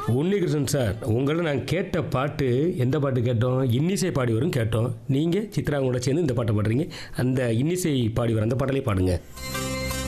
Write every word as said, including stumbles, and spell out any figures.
Unnikrishnan sir, உங்களை நான் கேட்ட பாட்டு எந்த பாட்டு கேட்டோம்? இன்னிசை பாடி வரும் கேட்டோம். நீங்கள் சித்ராவோட சேர்ந்து இந்த பாட்டை பாடுறீங்க. அந்த இன்னிசை பாடி வரும் அந்த பாடலே பாடுங்க.